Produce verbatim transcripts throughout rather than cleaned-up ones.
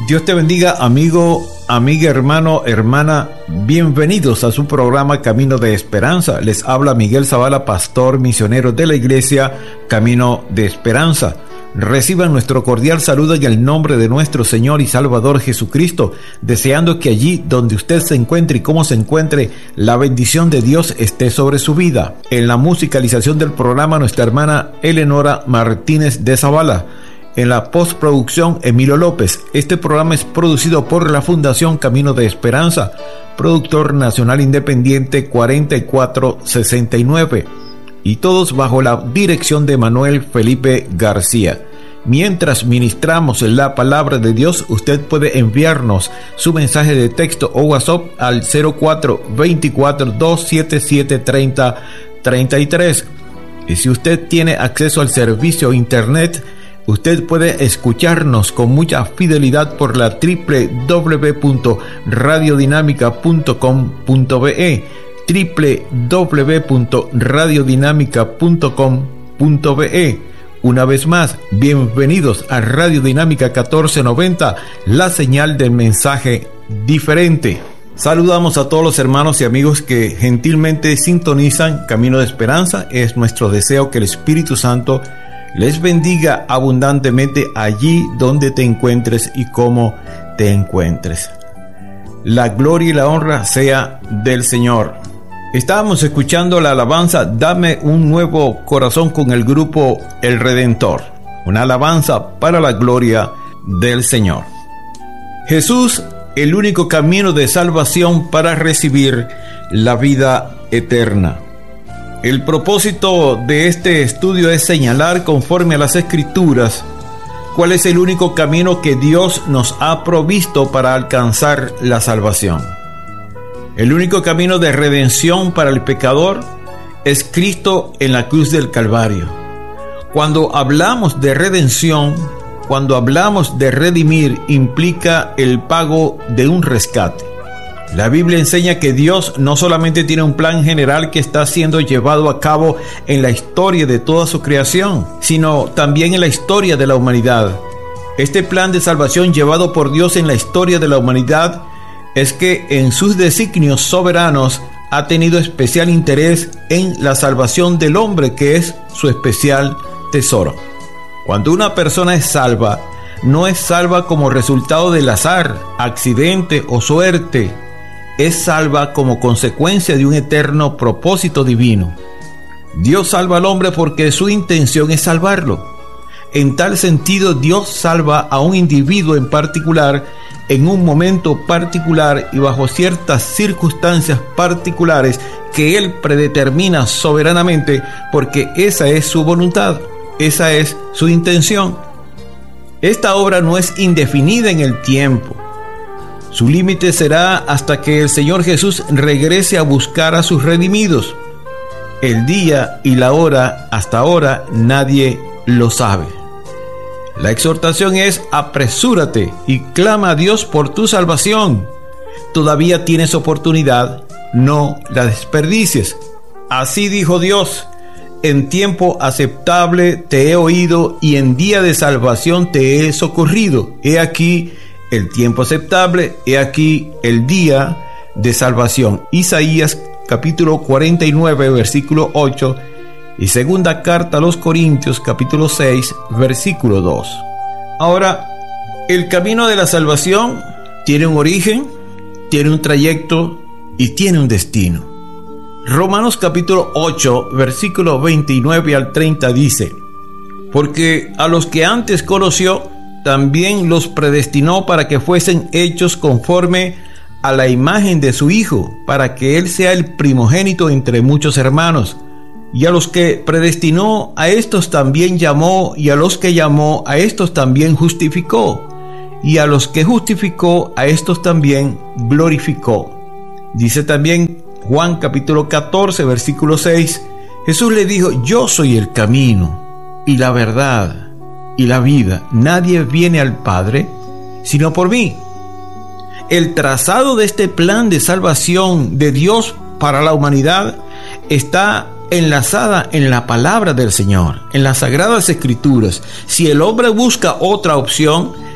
Dios te bendiga, amigo, amiga, hermano, hermana. Bienvenidos a su programa Camino de Esperanza. Les habla Miguel Zavala, pastor misionero de la iglesia Camino de Esperanza. Reciban nuestro cordial saludo en el nombre de nuestro Señor y Salvador Jesucristo, deseando que allí donde usted se encuentre y como se encuentre, la bendición de Dios esté sobre su vida. En la musicalización del programa, nuestra hermana Eleonora Martínez de Zavala. En la postproducción, Emilio López. Este programa es producido por la Fundación Camino de Esperanza, productor nacional independiente cuarenta y cuatro sesenta y nueve, y todos bajo la dirección de Manuel Felipe García. Mientras ministramos la palabra de Dios, usted puede enviarnos su mensaje de texto o WhatsApp al cero cuatro veinticuatro, doscientos setenta y siete, treinta, treinta y tres. Y si usted tiene acceso al servicio internet, usted puede escucharnos con mucha fidelidad por la doble u doble u doble u punto radio dinámica punto com punto be, doble u doble u doble u punto radio dinámica punto com punto be. Una vez más, bienvenidos a Radio Dinámica catorce noventa, la señal del mensaje diferente. Saludamos a todos los hermanos y amigos que gentilmente sintonizan Camino de Esperanza. Es nuestro deseo que el Espíritu Santo les bendiga abundantemente allí donde te encuentres y como te encuentres. La gloria y la honra sea del Señor. Estábamos escuchando la alabanza Dame un nuevo corazón con el grupo El Redentor. Una alabanza para la gloria del Señor. Jesús, el único camino de salvación para recibir la vida eterna. El propósito de este estudio es señalar, conforme a las Escrituras, cuál es el único camino que Dios nos ha provisto para alcanzar la salvación. El único camino de redención para el pecador es Cristo en la cruz del Calvario. Cuando hablamos de redención, cuando hablamos de redimir, implica el pago de un rescate. La Biblia enseña que Dios no solamente tiene un plan general que está siendo llevado a cabo en la historia de toda su creación, sino también en la historia de la humanidad. Este plan de salvación llevado por Dios en la historia de la humanidad es que en sus designios soberanos ha tenido especial interés en la salvación del hombre, que es su especial tesoro. Cuando una persona es salva, no es salva como resultado del azar, accidente o suerte. Es salva como consecuencia de un eterno propósito divino. Dios salva al hombre porque su intención es salvarlo. En tal sentido, Dios salva a un individuo en particular, en un momento particular y bajo ciertas circunstancias particulares que Él predetermina soberanamente, porque esa es su voluntad, esa es su intención. Esta obra no es indefinida en el tiempo. Su límite será hasta que el Señor Jesús regrese a buscar a sus redimidos. El día y la hora, hasta ahora, nadie lo sabe. La exhortación es: apresúrate y clama a Dios por tu salvación. Todavía tienes oportunidad, no la desperdicies. Así dijo Dios: en tiempo aceptable te he oído y en día de salvación te he socorrido. He aquí el tiempo aceptable, he aquí el día de salvación. Isaías capítulo cuarenta y nueve, versículo ocho, y segunda carta a los Corintios capítulo seis, versículo dos. Ahora, el camino de la salvación tiene un origen, tiene un trayecto y tiene un destino. Romanos capítulo ocho, versículo veintinueve al treinta dice: porque a los que antes conoció, también los predestinó para que fuesen hechos conforme a la imagen de su Hijo, para que Él sea el primogénito entre muchos hermanos. Y a los que predestinó, a estos también llamó, y a los que llamó, a estos también justificó, y a los que justificó, a estos también glorificó. Dice también Juan capítulo catorce, versículo seis, Jesús le dijo: yo soy el camino y la verdad y la vida. Nadie viene al Padre sino por mí. El trazado de este plan de salvación de Dios para la humanidad está enlazada en la palabra del Señor, en las Sagradas Escrituras. Si el hombre busca otra opción,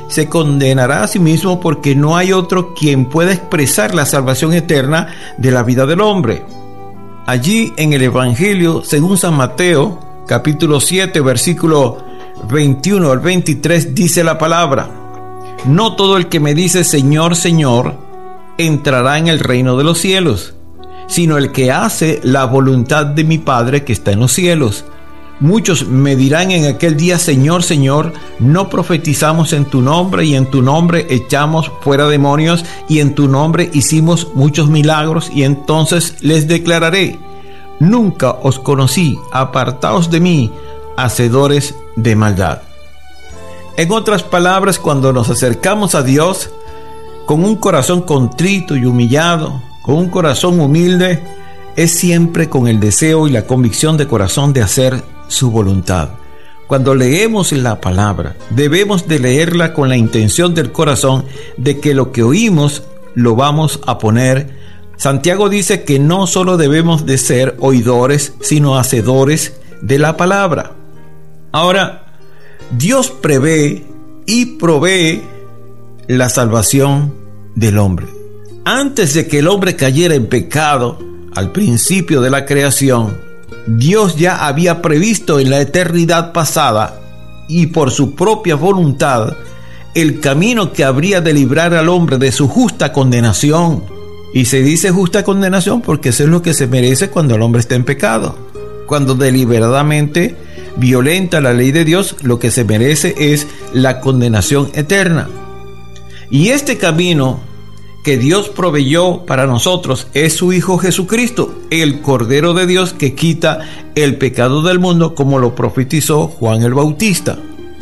se condenará a sí mismo, porque no hay otro quien pueda expresar la salvación eterna de la vida del hombre. Allí en el Evangelio según San Mateo, capítulo siete, versículo veintiuno al veintitrés, dice la palabra: no todo el que me dice Señor, Señor, entrará en el reino de los cielos, sino el que hace la voluntad de mi Padre que está en los cielos. Muchos me dirán en aquel día: Señor, Señor, ¿no profetizamos en tu nombre, y en tu nombre echamos fuera demonios, y en tu nombre hicimos muchos milagros? Y entonces les declararé: nunca os conocí, apartaos de mí, hacedores de maldad. En otras palabras, cuando nos acercamos a Dios con un corazón contrito y humillado, con un corazón humilde, es siempre con el deseo y la convicción de corazón de hacer su voluntad. Cuando leemos la palabra, debemos de leerla con la intención del corazón de que lo que oímos lo vamos a poner. Santiago dice que no solo debemos de ser oidores, sino hacedores de la palabra. Ahora, Dios prevé y provee la salvación del hombre. Antes de que el hombre cayera en pecado, al principio de la creación, Dios ya había previsto en la eternidad pasada, y por su propia voluntad, el camino que habría de librar al hombre de su justa condenación. Y se dice justa condenación porque eso es lo que se merece cuando el hombre está en pecado. Cuando deliberadamente violenta la ley de Dios, lo que se merece es la condenación eterna. Y este camino que Dios proveyó para nosotros es su Hijo Jesucristo, el Cordero de Dios que quita el pecado del mundo, como lo profetizó Juan el Bautista.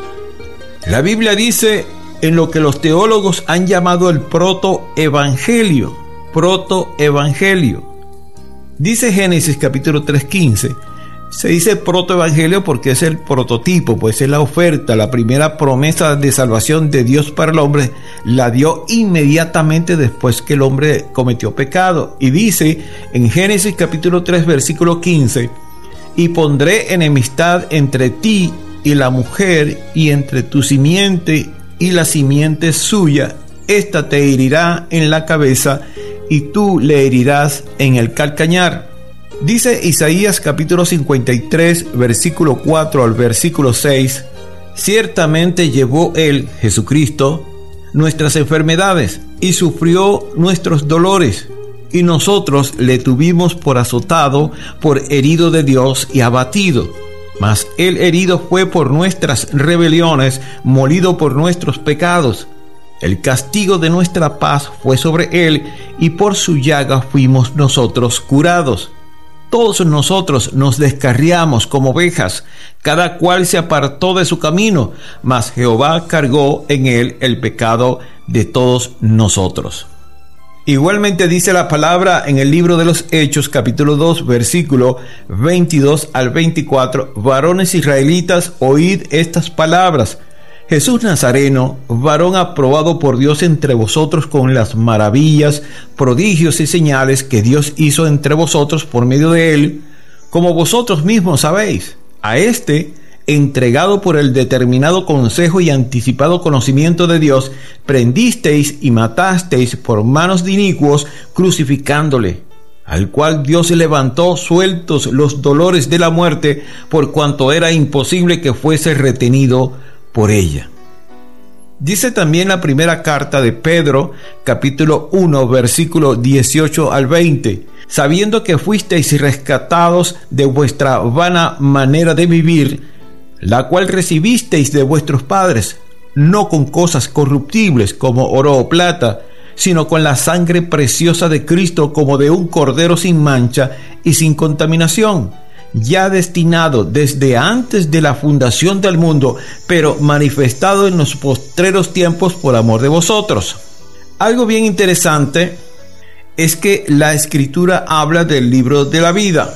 La Biblia dice en lo que los teólogos han llamado el protoevangelio, protoevangelio. Dice Génesis capítulo tres, quince. Se dice protoevangelio porque es el prototipo, pues es la oferta, la primera promesa de salvación de Dios para el hombre, la dio inmediatamente después que el hombre cometió pecado. Y dice en Génesis capítulo tres, versículo quince: y pondré enemistad entre ti y la mujer, y entre tu simiente y la simiente suya. Esta te herirá en la cabeza, y tú le herirás en el calcañar. Dice Isaías capítulo cincuenta y tres, versículo cuatro al versículo seis: ciertamente llevó él, Jesucristo, nuestras enfermedades, y sufrió nuestros dolores, y nosotros le tuvimos por azotado, por herido de Dios y abatido. Mas él herido fue por nuestras rebeliones, molido por nuestros pecados. El castigo de nuestra paz fue sobre él, y por su llaga fuimos nosotros curados. Todos nosotros nos descarriamos como ovejas, cada cual se apartó de su camino, mas Jehová cargó en él el pecado de todos nosotros. Igualmente dice la palabra en el libro de los Hechos, capítulo dos, versículo veintidós al veinticuatro: varones israelitas, oíd estas palabras. Jesús Nazareno, varón aprobado por Dios entre vosotros con las maravillas, prodigios y señales que Dios hizo entre vosotros por medio de él, como vosotros mismos sabéis. A este, entregado por el determinado consejo y anticipado conocimiento de Dios, prendisteis y matasteis por manos de inicuos, crucificándole, al cual Dios levantó sueltos los dolores de la muerte, por cuanto era imposible que fuese retenido por ella. Dice también la primera carta de Pedro, capítulo uno, versículo dieciocho al veinte: sabiendo que fuisteis rescatados de vuestra vana manera de vivir, la cual recibisteis de vuestros padres, no con cosas corruptibles como oro o plata, sino con la sangre preciosa de Cristo, como de un cordero sin mancha y sin contaminación, ya destinado desde antes de la fundación del mundo, pero manifestado en los postreros tiempos por amor de vosotros. Algo bien interesante es que la Escritura habla del libro de la vida.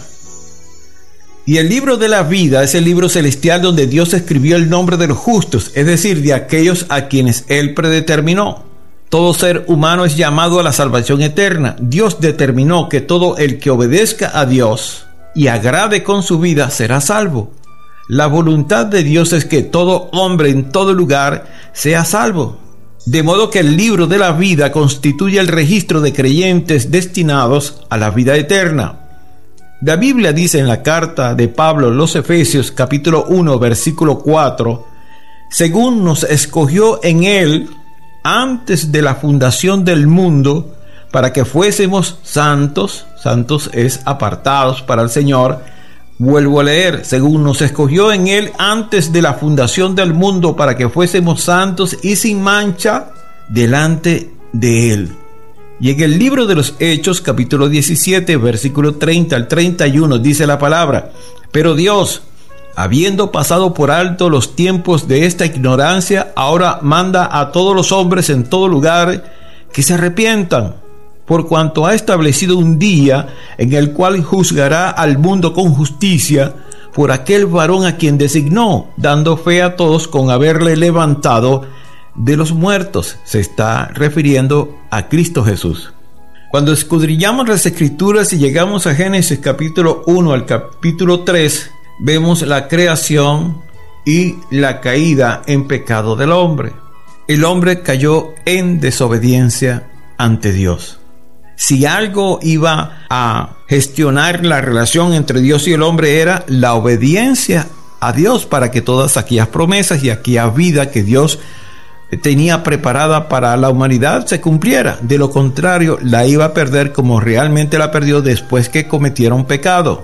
Y el libro de la vida es el libro celestial donde Dios escribió el nombre de los justos, es decir, de aquellos a quienes Él predeterminó. Todo ser humano es llamado a la salvación eterna. Dios determinó que todo el que obedezca a Dios y agrade con su vida será salvo. La voluntad de Dios es que todo hombre en todo lugar sea salvo. De modo que el libro de la vida constituye el registro de creyentes destinados a la vida eterna. La Biblia dice en la carta de Pablo a los Efesios, capítulo uno, versículo cuatro, según nos escogió en él antes de la fundación del mundo, para que fuésemos santos, santos es apartados para el Señor. Vuelvo a leer, según nos escogió en él antes de la fundación del mundo, para que fuésemos santos y sin mancha delante de él. Y en el libro de los Hechos, capítulo diecisiete, versículo treinta al treinta y uno, dice la palabra: pero Dios, habiendo pasado por alto los tiempos de esta ignorancia, ahora manda a todos los hombres en todo lugar que se arrepientan, por cuanto ha establecido un día en el cual juzgará al mundo con justicia por aquel varón a quien designó, dando fe a todos con haberle levantado de los muertos. Se está refiriendo a Cristo Jesús. Cuando escudriñamos las Escrituras y llegamos a Génesis capítulo uno al capítulo tres, vemos la creación y la caída en pecado del hombre. El hombre cayó en desobediencia ante Dios. Si algo iba a gestionar la relación entre Dios y el hombre, era la obediencia a Dios para que todas aquellas promesas y aquella vida que Dios tenía preparada para la humanidad se cumpliera. De lo contrario, la iba a perder como realmente la perdió después que cometieron pecado.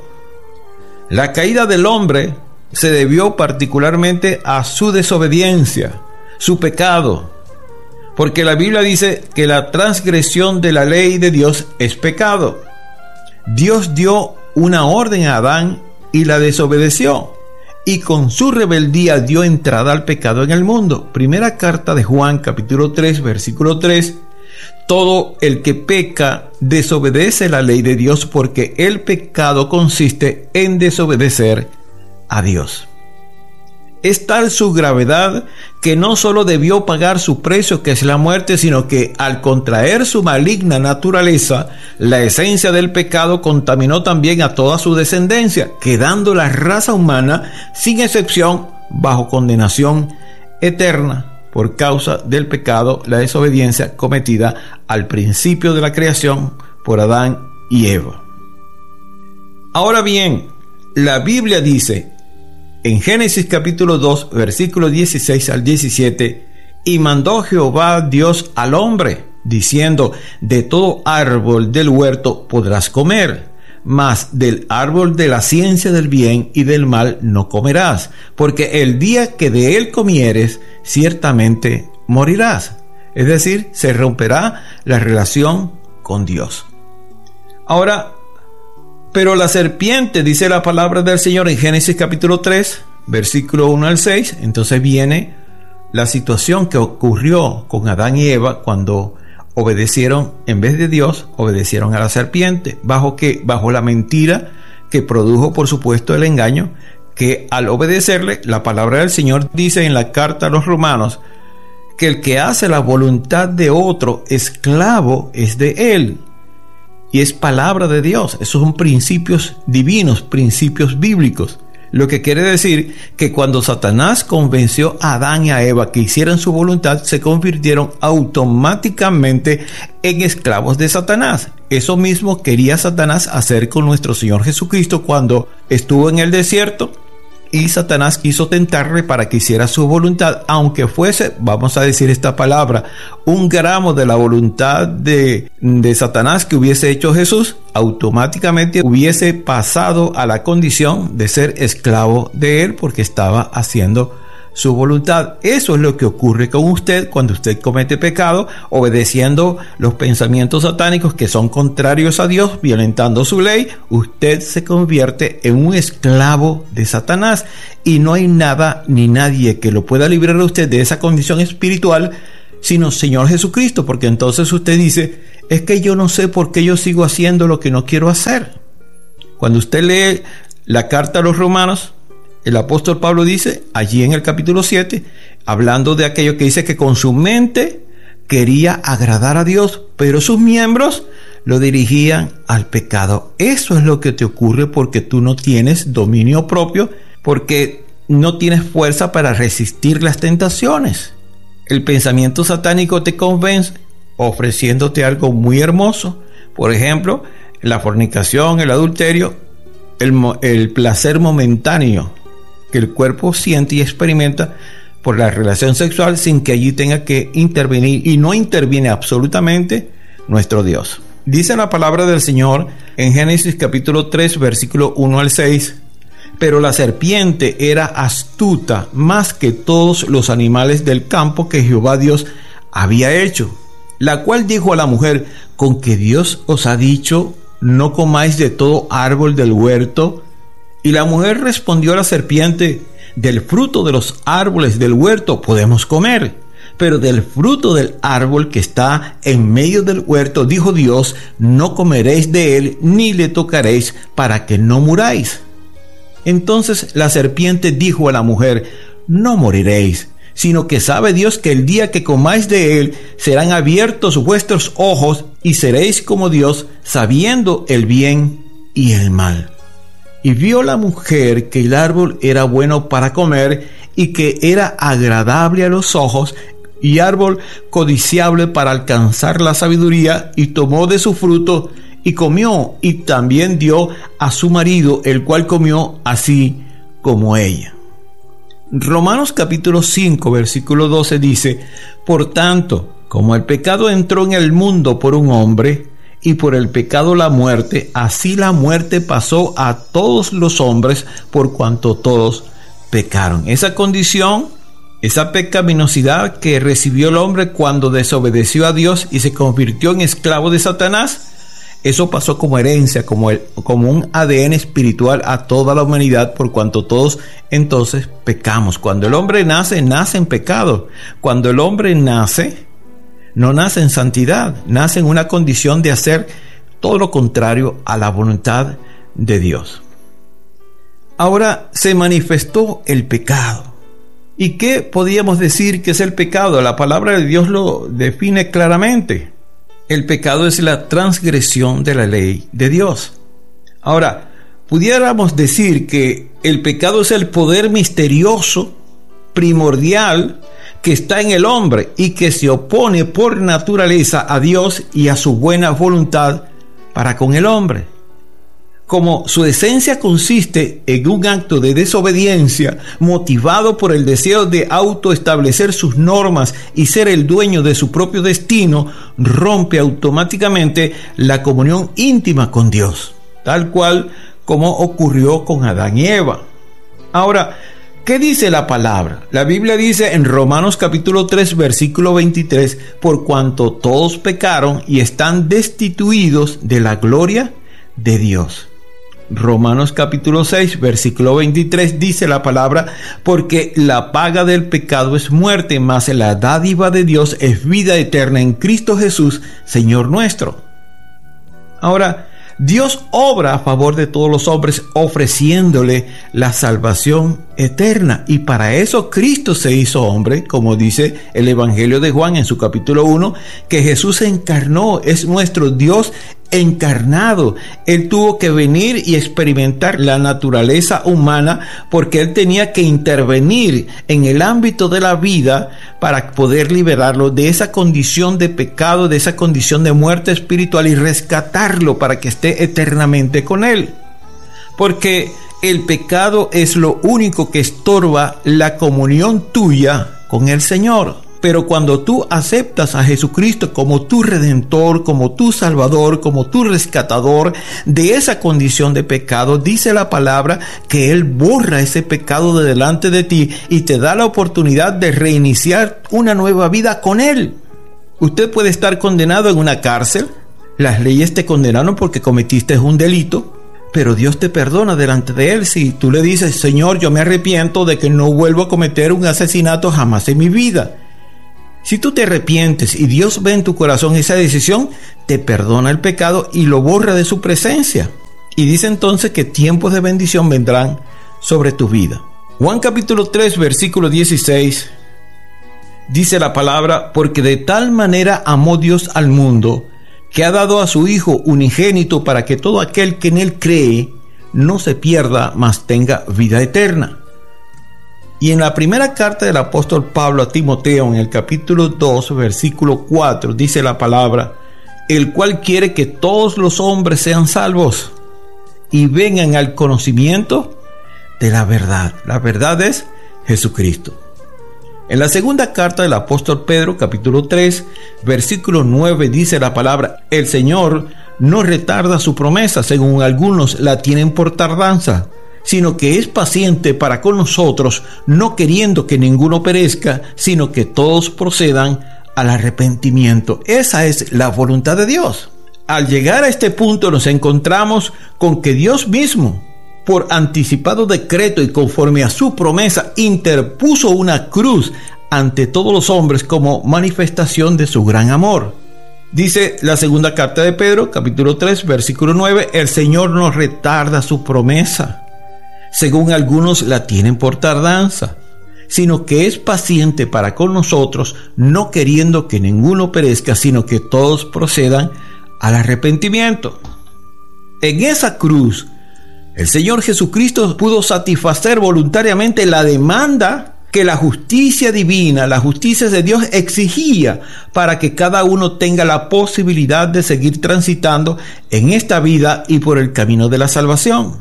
La caída del hombre se debió particularmente a su desobediencia, su pecado, porque la Biblia dice que la transgresión de la ley de Dios es pecado. Dios dio una orden a Adán y la desobedeció, y con su rebeldía dio entrada al pecado en el mundo. Primera carta de Juan, capítulo tres, versículo tres. Todo el que peca desobedece la ley de Dios, porque el pecado consiste en desobedecer a Dios. Es tal su gravedad que no solo debió pagar su precio, que es la muerte, sino que al contraer su maligna naturaleza, la esencia del pecado contaminó también a toda su descendencia, quedando la raza humana, sin excepción, bajo condenación eterna por causa del pecado, la desobediencia cometida al principio de la creación por Adán y Eva. Ahora bien, la Biblia dice en Génesis capítulo dos, versículos dieciséis al diecisiete: y mandó Jehová Dios al hombre, diciendo: de todo árbol del huerto podrás comer, mas del árbol de la ciencia del bien y del mal no comerás, porque el día que de él comieres, ciertamente morirás. Es decir, se romperá la relación con Dios. Ahora, pero la serpiente, dice la palabra del Señor en Génesis capítulo tres, versículo uno al seis, entonces viene la situación que ocurrió con Adán y Eva cuando obedecieron, en vez de Dios, obedecieron a la serpiente. ¿Bajo qué? Bajo la mentira que produjo, por supuesto, el engaño, que al obedecerle, la palabra del Señor dice en la carta a los Romanos que el que hace la voluntad de otro, esclavo es de él. Y es palabra de Dios. Esos son principios divinos, principios bíblicos. Lo que quiere decir que cuando Satanás convenció a Adán y a Eva que hicieran su voluntad, se convirtieron automáticamente en esclavos de Satanás. Eso mismo quería Satanás hacer con nuestro Señor Jesucristo cuando estuvo en el desierto y Satanás quiso tentarle para que hiciera su voluntad, aunque fuese, vamos a decir esta palabra, un gramo de la voluntad de, de Satanás que hubiese hecho Jesús, automáticamente hubiese pasado a la condición de ser esclavo de él porque estaba haciendo su voluntad. Eso es lo que ocurre con usted cuando usted comete pecado, obedeciendo los pensamientos satánicos que son contrarios a Dios, violentando su ley. Usted se convierte en un esclavo de Satanás y no hay nada ni nadie que lo pueda librar a usted de esa condición espiritual sino Señor Jesucristo, porque entonces usted dice: es que yo no sé por qué yo sigo haciendo lo que no quiero hacer. Cuando usted lee la carta a los Romanos, el apóstol Pablo dice allí en el capítulo siete, hablando de aquello que dice que con su mente quería agradar a Dios, pero sus miembros lo dirigían al pecado. Eso es lo que te ocurre porque tú no tienes dominio propio, porque no tienes fuerza para resistir las tentaciones. El pensamiento satánico te convence ofreciéndote algo muy hermoso. Por ejemplo, la fornicación, el adulterio, el, el placer momentáneo que el cuerpo siente y experimenta por la relación sexual sin que allí tenga que intervenir, y no interviene absolutamente nuestro Dios. Dice la palabra del Señor en Génesis capítulo tres, versículo uno al seis. Pero la serpiente era astuta más que todos los animales del campo que Jehová Dios había hecho, la cual dijo a la mujer: ¿con que Dios os ha dicho, no comáis de todo árbol del huerto? Y la mujer respondió a la serpiente: del fruto de los árboles del huerto podemos comer, pero del fruto del árbol que está en medio del huerto, dijo Dios, no comeréis de él, ni le tocaréis, para que no muráis. Entonces la serpiente dijo a la mujer: no moriréis, sino que sabe Dios que el día que comáis de él, serán abiertos vuestros ojos, y seréis como Dios, sabiendo el bien y el mal. Y vio la mujer que el árbol era bueno para comer, y que era agradable a los ojos, y árbol codiciable para alcanzar la sabiduría, y tomó de su fruto, y comió, y también dio a su marido, el cual comió así como ella. Romanos capítulo cinco, versículo doce dice: por tanto, como el pecado entró en el mundo por un hombre, y por el pecado la muerte, así la muerte pasó a todos los hombres, por cuanto todos pecaron. Esa condición, esa pecaminosidad que recibió el hombre cuando desobedeció a Dios y se convirtió en esclavo de Satanás, eso pasó como herencia, como, el, como un A D N espiritual a toda la humanidad, por cuanto todos entonces pecamos. Cuando el hombre nace, nace en pecado. Cuando el hombre nace, no nace en santidad, nace en una condición de hacer todo lo contrario a la voluntad de Dios. Ahora se manifestó el pecado. ¿Y qué podríamos decir que es el pecado? La palabra de Dios lo define claramente. El pecado es la transgresión de la ley de Dios. Ahora, pudiéramos decir que el pecado es el poder misterioso, primordial, que está en el hombre y que se opone por naturaleza a Dios y a su buena voluntad para con el hombre. Como su esencia consiste en un acto de desobediencia motivado por el deseo de autoestablecer sus normas y ser el dueño de su propio destino, rompe automáticamente la comunión íntima con Dios, tal cual como ocurrió con Adán y Eva. Ahora, ¿qué dice la palabra? La Biblia dice en Romanos capítulo tres, versículo veintitrés: por cuanto todos pecaron y están destituidos de la gloria de Dios. Romanos capítulo seis, versículo veintitrés dice la palabra: porque la paga del pecado es muerte, mas la dádiva de Dios es vida eterna en Cristo Jesús, Señor nuestro. Ahora, Dios obra a favor de todos los hombres ofreciéndole la salvación eterna, y para eso Cristo se hizo hombre, como dice el Evangelio de Juan en su capítulo uno, que Jesús se encarnó, es nuestro Dios encarnado. Él tuvo que venir y experimentar la naturaleza humana porque Él tenía que intervenir en el ámbito de la vida para poder liberarlo de esa condición de pecado, de esa condición de muerte espiritual, y rescatarlo para que esté eternamente con Él. Porque el pecado es lo único que estorba la comunión tuya con el Señor. Pero cuando tú aceptas a Jesucristo como tu Redentor, como tu Salvador, como tu Rescatador de esa condición de pecado, dice la palabra que Él borra ese pecado de delante de ti y te da la oportunidad de reiniciar una nueva vida con Él. Usted puede estar condenado en una cárcel, las leyes te condenaron porque cometiste un delito, pero Dios te perdona delante de Él si tú le dices: Señor, yo me arrepiento de que no vuelvo a cometer un asesinato jamás en mi vida. Si tú te arrepientes y Dios ve en tu corazón esa decisión, te perdona el pecado y lo borra de su presencia. Y dice entonces que tiempos de bendición vendrán sobre tu vida. Juan capítulo tres, versículo dieciséis, dice la palabra: porque de tal manera amó Dios al mundo, que ha dado a su Hijo unigénito, para que todo aquel que en Él cree no se pierda, mas tenga vida eterna. Y en la primera carta del apóstol Pablo a Timoteo, en el capítulo dos, versículo cuatro, dice la palabra: el cual quiere que todos los hombres sean salvos y vengan al conocimiento de la verdad. La verdad es Jesucristo. En la segunda carta del apóstol Pedro, capítulo tres, versículo nueve, dice la palabra: el Señor no retarda su promesa, según algunos la tienen por tardanza, sino que es paciente para con nosotros, no queriendo que ninguno perezca, sino que todos procedan al arrepentimiento. Esa es la voluntad de Dios. Al llegar a este punto nos encontramos con que Dios mismo, por anticipado decreto y conforme a su promesa, interpuso una cruz ante todos los hombres como manifestación de su gran amor. Dice la segunda carta de Pedro, capítulo tres, versículo nueve: el Señor no retarda su promesa, según algunos la tienen por tardanza, sino que es paciente para con nosotros, no queriendo que ninguno perezca, sino que todos procedan al arrepentimiento. En esa cruz, el Señor Jesucristo pudo satisfacer voluntariamente la demanda que la justicia divina, la justicia de Dios exigía para que cada uno tenga la posibilidad de seguir transitando en esta vida y por el camino de la salvación.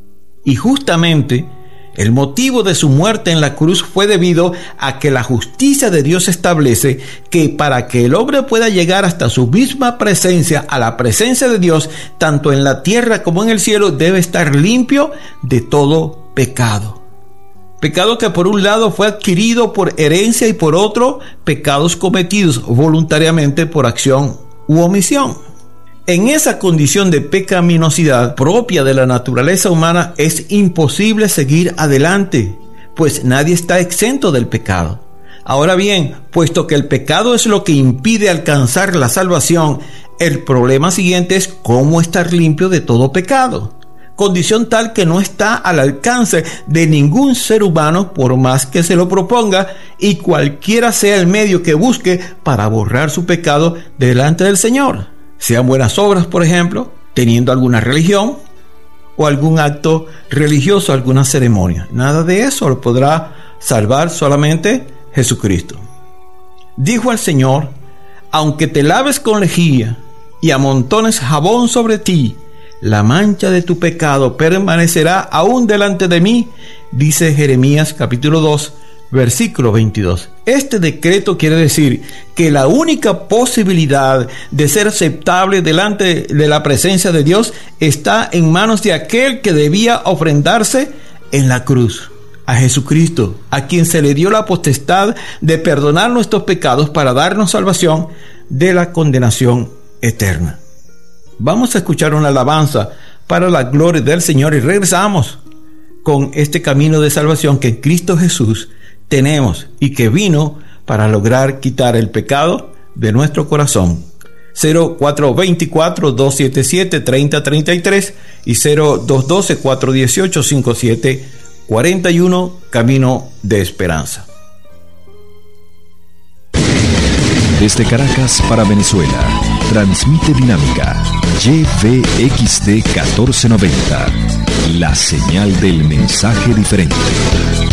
Y justamente el motivo de su muerte en la cruz fue debido a que la justicia de Dios establece que para que el hombre pueda llegar hasta su misma presencia, a la presencia de Dios, tanto en la tierra como en el cielo, debe estar limpio de todo pecado. Pecado que por un lado fue adquirido por herencia y por otro, pecados cometidos voluntariamente por acción u omisión. En esa condición de pecaminosidad propia de la naturaleza humana es imposible seguir adelante, pues nadie está exento del pecado. Ahora bien, puesto que el pecado es lo que impide alcanzar la salvación, el problema siguiente es cómo estar limpio de todo pecado, condición tal que no está al alcance de ningún ser humano por más que se lo proponga y cualquiera sea el medio que busque para borrar su pecado delante del Señor. Sean buenas obras, por ejemplo, teniendo alguna religión o algún acto religioso, alguna ceremonia. Nada de eso lo podrá salvar solamente Jesucristo. Dijo el Señor: aunque te laves con lejía y amontones jabón sobre ti, la mancha de tu pecado permanecerá aún delante de mí, dice Jeremías capítulo dos, versículo veintidós. Este decreto quiere decir que la única posibilidad de ser aceptable delante de la presencia de Dios está en manos de aquel que debía ofrendarse en la cruz, a Jesucristo, a quien se le dio la potestad de perdonar nuestros pecados para darnos salvación de la condenación eterna. Vamos a escuchar una alabanza para la gloria del Señor y regresamos con este camino de salvación que en Cristo Jesús tenemos y que vino para lograr quitar el pecado de nuestro corazón. cero cuatro dos cuatro, dos siete siete, tres cero tres tres y cero dos uno dos, cuatro uno ocho, cinco siete cuatro uno, Camino de Esperanza. Desde Caracas para Venezuela, transmite Dinámica Y V X D catorce noventa, la señal del mensaje diferente.